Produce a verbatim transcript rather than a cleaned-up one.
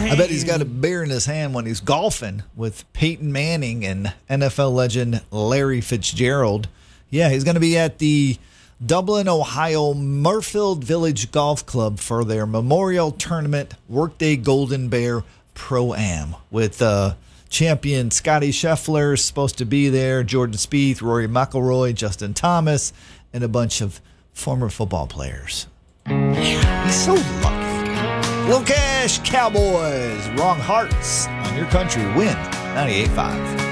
I bet he's got a beer in his hand when he's golfing with Peyton Manning and N F L legend Larry Fitzgerald. Yeah, he's going to be at the Dublin, Ohio Murfield Village Golf Club for their Memorial Tournament Workday Golden Bear Pro-Am with uh, champion Scotty Scheffler supposed to be there, Jordan Spieth, Rory McIlroy, Justin Thomas, and a bunch of former football players. Man, he's so lucky. Little Cash Cowboys, Wrong Hearts on your country win ninety-eight point five.